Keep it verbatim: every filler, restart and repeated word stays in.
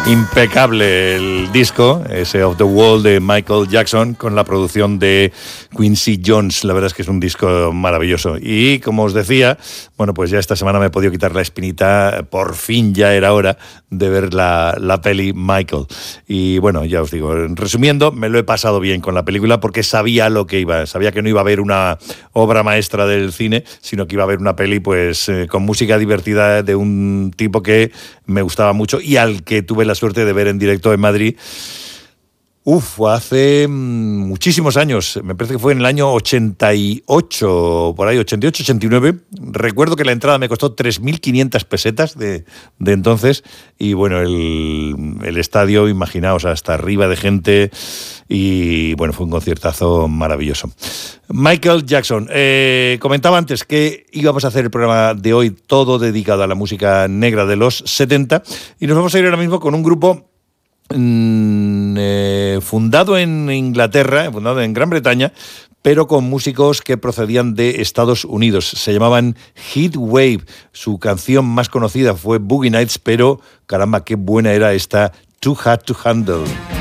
Impecable el disco, ese Off the Wall de Michael Jackson, con la producción de Quincy Jones. La verdad es que es un disco maravilloso. Y como os decía, bueno, pues ya esta semana me he podido quitar la espinita. Por fin ya era hora de ver la, la peli Michael. Y bueno, ya os digo, resumiendo, me lo he pasado bien con la película porque sabía lo que iba. Sabía que no iba a haber una obra maestra del cine, sino que iba a haber una peli pues eh, con música divertida de un tipo que me gustaba mucho y al que tuve la suerte de ver en directo en Madrid. Uf, hace muchísimos años, me parece que fue en el año ochenta y ocho, por ahí, ochenta y ocho, ochenta y nueve. Recuerdo que la entrada me costó tres mil quinientas pesetas de, de entonces. Y bueno, el, el estadio, imaginaos, hasta arriba de gente. Y bueno, fue un conciertazo maravilloso. Michael Jackson, eh, comentaba antes que íbamos a hacer el programa de hoy todo dedicado a la música negra de los setenta. Y nos vamos a ir ahora mismo con un grupo Eh, fundado en Inglaterra, fundado en Gran Bretaña, pero con músicos que procedían de Estados Unidos. Se llamaban Heatwave. Su canción más conocida fue Boogie Nights, pero caramba, qué buena era esta Too Hard to Handle.